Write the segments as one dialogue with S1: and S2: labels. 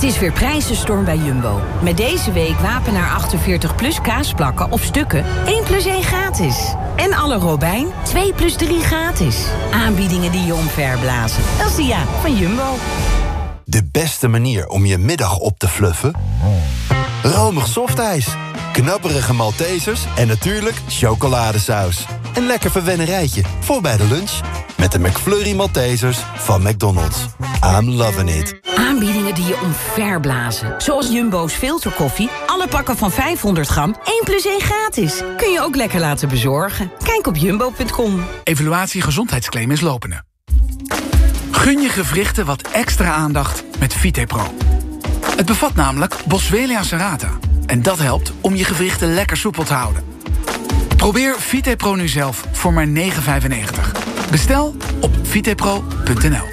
S1: is weer prijzenstorm bij Jumbo. Met deze week Wapenaar 48 plus kaasplakken of stukken 1 + 1 gratis. En alle Robijn 2 + 3 gratis. Aanbiedingen die je omverblazen. Elsia van Jumbo.
S2: De beste manier om je middag op te fluffen? Romig softijs, knapperige Maltesers en natuurlijk chocoladesaus. Een lekker verwennerijtje voor bij de lunch. Met de McFlurry Maltesers van McDonald's. I'm loving it.
S1: Aanbiedingen die je omverblazen. Zoals Jumbo's filterkoffie. Alle pakken van 500 gram 1 + 1 gratis. Kun je ook lekker laten bezorgen. Kijk op jumbo.com.
S3: Evaluatie gezondheidsclaim is lopende. Gun je gewrichten wat extra aandacht met VitePro. Het bevat namelijk Boswellia serrata. En dat helpt om je gewrichten lekker soepel te houden. Probeer VitePro nu zelf voor maar €9,95. Bestel op vitepro.nl.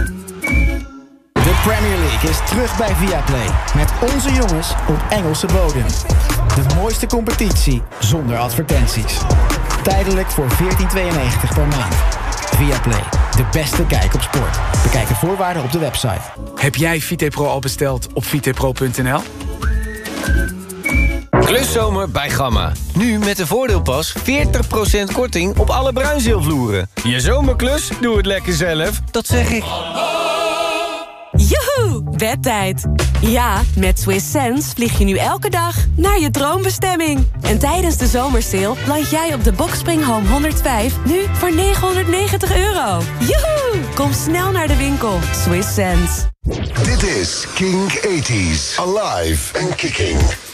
S4: De Premier League is terug bij Viaplay. Met onze jongens op Engelse bodem. De mooiste competitie zonder advertenties. Tijdelijk voor €14,92 per maand. Viaplay, de beste kijk op sport. Bekijk de voorwaarden op de website.
S3: Heb jij VitePro al besteld op vitepro.nl?
S5: Kluszomer bij Gamma. Nu met de voordeelpas 40% korting op alle bruinzeelvloeren. Je zomerklus, doe het lekker zelf. Dat zeg ik.
S6: Joehoe, bedtijd. Ja, met Swiss Sense vlieg je nu elke dag naar je droombestemming. En tijdens de zomersale land jij op de Boxspring Home 105 nu voor €990. Joehoe! Kom snel naar de winkel. Swiss Sense.
S7: Dit is King 80s. Alive and Kicking.